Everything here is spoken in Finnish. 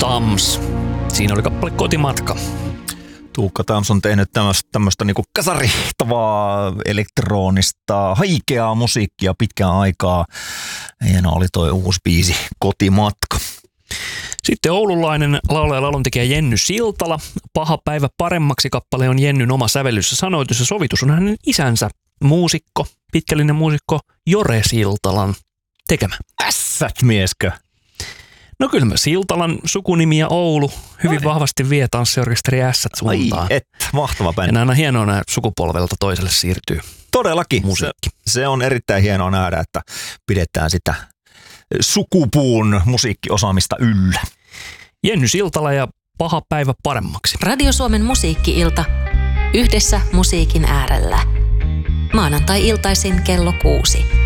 Tams. Siinä oli kappale Kotimatka. Tuukka Tams on tehnyt tämmöistä niinku kasarihtavaa, elektronista, haikeaa musiikkia pitkään aikaa. Hieno oli toi uusi biisi Kotimatka. Sitten oululainen laulaja ja lauluntekijä Jenny Siltala. Paha päivä paremmaksi kappale on Jennyn oma sävellys ja sanoitus ja sovitus on hänen isänsä muusikko, pitkällinen muusikko Jore Siltalan tekemä. Ässät mieskö? No kyllä mä Siltalan sukunimi ja Oulu hyvin vahvasti vie tanssiorkesteri Ässät suuntaan. Ai mahtava bändi. Ja aina hienoa näin sukupolvelta toiselle siirtyy. Todellakin. Musiikki. Se on erittäin hienoa nähdä, että pidetään sitä sukupuun musiikkiosaamista yllä. Jenny Siltala ja Paha päivä paremmaksi. Radio Suomen musiikki-ilta. Yhdessä musiikin äärellä. Maanantai-iltaisin kello 6.